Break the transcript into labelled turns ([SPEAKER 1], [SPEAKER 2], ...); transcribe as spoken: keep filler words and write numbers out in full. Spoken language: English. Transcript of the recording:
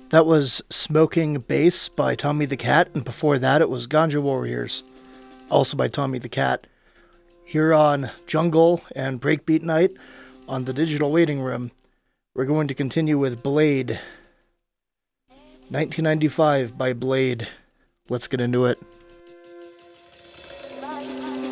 [SPEAKER 1] That was Smoking Bass by Tommy the Cat, and before that it was Ganja Warriors, also by Tommy the Cat. Here on Jungle and Breakbeat Night on the Digital Waiting Room, we're going to continue with Blade. nineteen ninety-five by Blade. Let's get into it.